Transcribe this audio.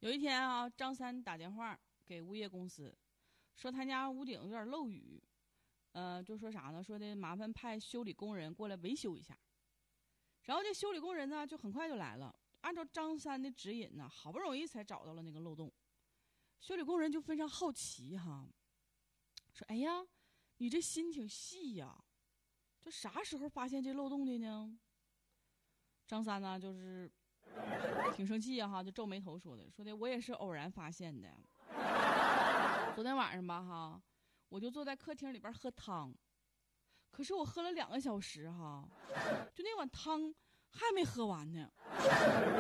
有一天啊，张三打电话给物业公司，说他家屋顶有点漏雨，就说啥呢？说的麻烦派修理工人过来维修一下。然后这修理工人呢，就很快就来了，按照张三的指引呢，好不容易才找到了那个漏洞。修理工人就非常好奇哈，说：“哎呀，你这心挺细呀，这啥时候发现这漏洞的呢？”张三呢，就是挺生气哈，就皱眉头说的我也是偶然发现的。昨天晚上吧哈，我就坐在客厅里边喝汤，可是我喝了2个小时哈，就那碗汤还没喝完呢。